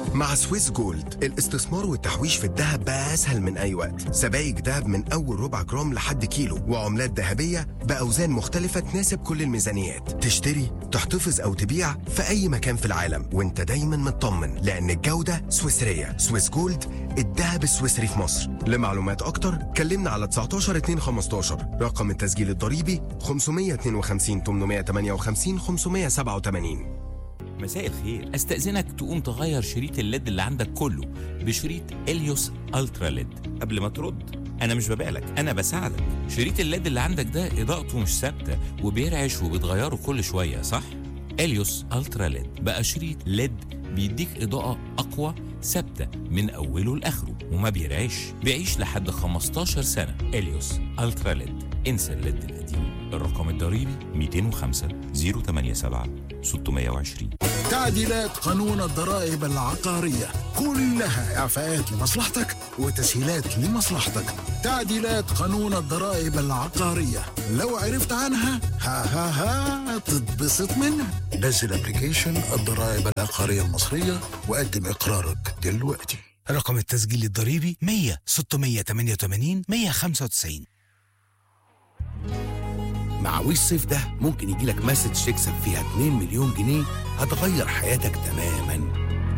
مع سويس جولد الاستثمار والتحويش في الذهب بقى أسهل من أي وقت. سبائك ذهب من أول ربع جرام لحد كيلو، وعملات ذهبية بأوزان مختلفة تناسب كل الميزانيات. تشتري، تحتفظ أو تبيع في أي مكان في العالم وانت دايما مطمن، لأن الجودة سويسرية. سويس جولد، الذهب السويسري في مصر. لمعلومات أكتر كلمنا على 19 2 15. رقم التسجيل الضريبي 552 858 587. مساء الخير، استأذنك تقوم تغير شريط الليد اللي عندك كله بشريط إليوس ألترا ليد. قبل ما ترد، أنا مش ببالك، أنا بساعدك. شريط الليد اللي عندك ده إضاءته مش ثابتة وبيرعش وبتغيره كل شوية، صح؟ إليوس ألترا ليد بقى شريط ليد بيديك إضاءة أقوى ثابتة من أوله لآخره وما بيرعش، بيعيش لحد 15 سنة. إليوس ألترا ليد، انسى الليد القديم. الرقم الضريبي 205 087 620. تعديلات قانون الضرائب العقارية كلها إعفاءات لمصلحتك وتسهيلات لمصلحتك. تعديلات قانون الضرائب العقارية لو عرفت عنها تتبسط منها. نزل ابليكيشن الضرائب العقارية المصرية وقدم إقرارك دلوقتي. رقم التسجيل الضريبي 100 688 195. مع ويش صيف ده ممكن يجيلك مسج تكسب فيها 2 مليون جنيه هتغير حياتك تماماً.